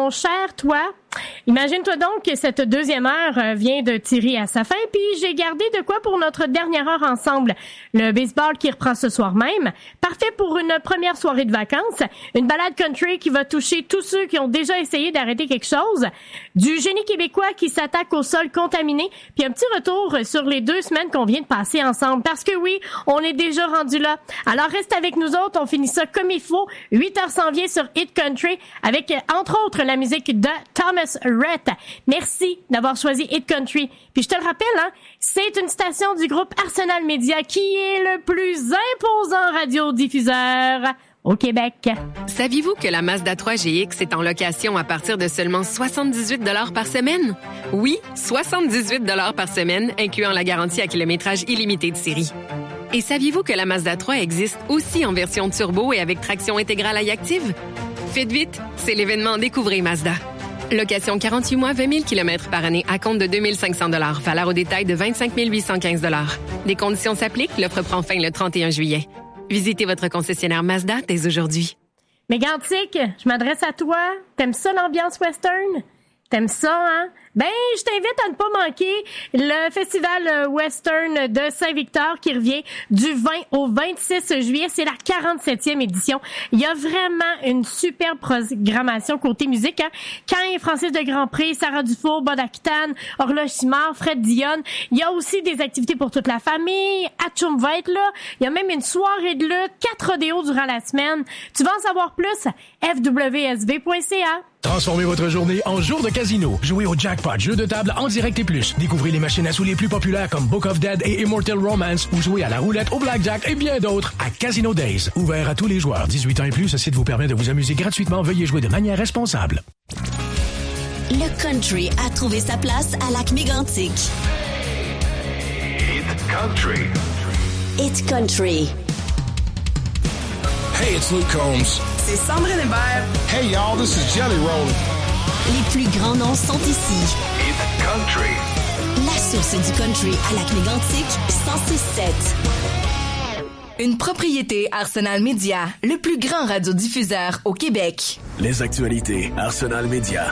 mon cher toi. Imagine-toi donc que cette deuxième heure vient de tirer à sa fin, puis j'ai gardé de quoi pour notre dernière heure ensemble. Le baseball qui reprend ce soir même. Parfait pour une première soirée de vacances. Une balade country qui va toucher tous ceux qui ont déjà essayé d'arrêter quelque chose. Du génie québécois qui s'attaque au sol contaminé. Puis un petit retour sur les 2 semaines qu'on vient de passer ensemble. Parce que oui, on est déjà rendu là. Alors reste avec nous autres, on finit ça comme il faut. 8h s'en vient sur Hit Country avec, entre autres, la musique de Thomas Rhett. Merci d'avoir choisi Hit Country. Puis je te le rappelle, c'est une station du groupe Arsenal Media qui est le plus imposant radiodiffuseur au Québec. Saviez-vous que la Mazda 3 GX est en location à partir de seulement 78 $ par semaine? Oui, 78 $ par semaine, incluant la garantie à kilométrage illimité de série. Et saviez-vous que la Mazda 3 existe aussi en version turbo et avec traction intégrale iActive? Faites vite, c'est l'événement Découvrez Mazda. Location 48 mois, 20 000 km par année à compte de 2 500 $. Valeur au détail de 25 815 $. Des conditions s'appliquent. L'offre prend fin le 31 juillet. Visitez votre concessionnaire Mazda dès aujourd'hui. Mégantic, je m'adresse à toi. T'aimes ça l'ambiance western? T'aimes ça, hein? Ben, je t'invite à ne pas manquer le festival western de Saint-Victor qui revient du 20 au 26 juillet. C'est la 47e édition. Il y a vraiment une superbe programmation côté musique, hein? Cain, Francis de Grandpré, Sarah Dufour, Bod Aquitaine, Horloge Simard, Fred Dionne. Il y a aussi des activités pour toute la famille. Atchoum va être là. Il y a même une soirée de lutte, 4 rodéos durant la semaine. Tu veux en savoir plus? fwsv.ca. Transformez votre journée en jour de casino. Jouez au jackpot, jeu de table en direct et plus. Découvrez les machines à sous les plus populaires comme Book of Dead et Immortal Romance ou jouez à la roulette, au blackjack et bien d'autres à Casino Days. Ouvert à tous les joueurs. 18 ans et plus, ce site vous permet de vous amuser gratuitement. Veuillez jouer de manière responsable. Le country a trouvé sa place à Lac-Mégantic. Hit Country. Hit Country. Hey, it's Luke Combs. C'est Sandrine Hébert. Hey, y'all, this is Jelly Roll. Les plus grands noms sont ici. Hit Country. La source du country à Lac-Mégantic, 106.7. Une propriété Arsenal Media, le plus grand radiodiffuseur au Québec. Les actualités Arsenal Media.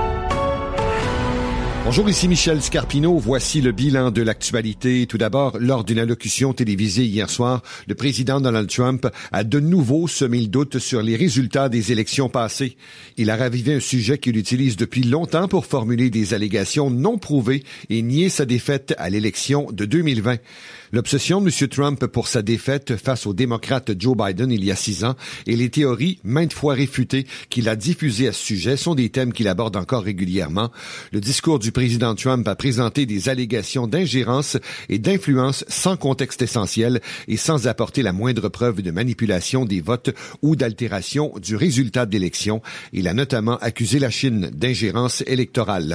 Bonjour, ici Michel Scarpino. Voici le bilan de l'actualité. Tout d'abord, lors d'une allocution télévisée hier soir, le président Donald Trump a de nouveau semé le doute sur les résultats des élections passées. Il a ravivé un sujet qu'il utilise depuis longtemps pour formuler des allégations non prouvées et nier sa défaite à l'élection de 2020. L'obsession de M. Trump pour sa défaite face au démocrate Joe Biden il y a 6 ans et les théories maintes fois réfutées qu'il a diffusées à ce sujet sont des thèmes qu'il aborde encore régulièrement. Le discours du président Trump a présenté des allégations d'ingérence et d'influence sans contexte essentiel et sans apporter la moindre preuve de manipulation des votes ou d'altération du résultat de l'élection. Il a notamment accusé la Chine d'ingérence électorale.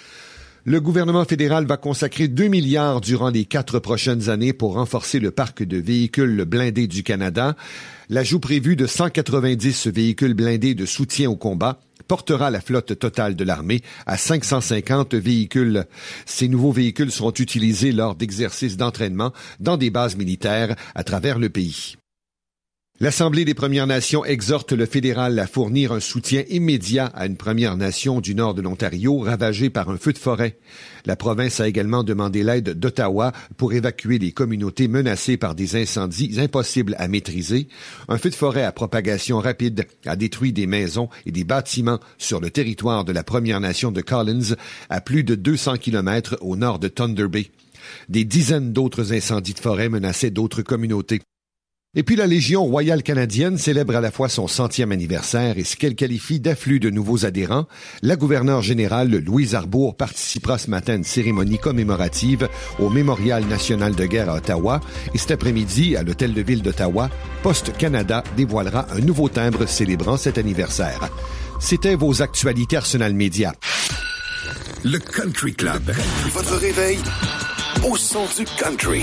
Le gouvernement fédéral va consacrer 2 milliards durant les 4 prochaines années pour renforcer le parc de véhicules blindés du Canada. L'ajout prévu de 190 véhicules blindés de soutien au combat portera la flotte totale de l'armée à 550 véhicules. Ces nouveaux véhicules seront utilisés lors d'exercices d'entraînement dans des bases militaires à travers le pays. L'Assemblée des Premières Nations exhorte le fédéral à fournir un soutien immédiat à une Première Nation du nord de l'Ontario ravagée par un feu de forêt. La province a également demandé l'aide d'Ottawa pour évacuer les communautés menacées par des incendies impossibles à maîtriser. Un feu de forêt à propagation rapide a détruit des maisons et des bâtiments sur le territoire de la Première Nation de Collins, à plus de 200 kilomètres au nord de Thunder Bay. Des dizaines d'autres incendies de forêt menaçaient d'autres communautés. Et puis la Légion royale canadienne célèbre à la fois son 100e anniversaire et ce qu'elle qualifie d'afflux de nouveaux adhérents. La gouverneure générale Louise Arbour participera ce matin à une cérémonie commémorative au Mémorial national de guerre à Ottawa. Et cet après-midi, à l'Hôtel de Ville d'Ottawa, Poste Canada dévoilera un nouveau timbre célébrant cet anniversaire. C'était vos actualités Arsenal Media. Le Country Club. Votre réveil au son du country.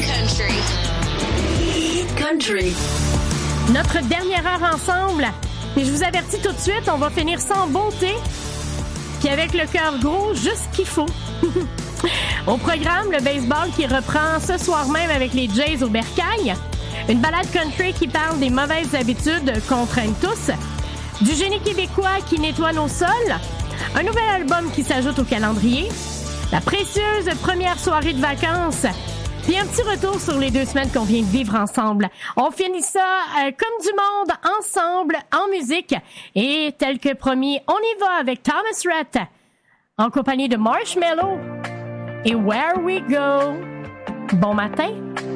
Country. Notre dernière heure ensemble. Et je vous avertis tout de suite, on va finir sans bonté. Puis avec le cœur gros, juste ce qu'il faut. Au programme, le baseball qui reprend ce soir même avec les Jays au Bercail. Une balade country qui parle des mauvaises habitudes qu'on traîne tous. Du génie québécois qui nettoie nos sols. Un nouvel album qui s'ajoute au calendrier. La précieuse première soirée de vacances. Puis un petit retour sur les 2 semaines qu'on vient de vivre ensemble. On finit ça comme du monde, ensemble, en musique. Et tel que promis, on y va avec Thomas Rhett, en compagnie de Marshmello et Where We Go. Bon matin!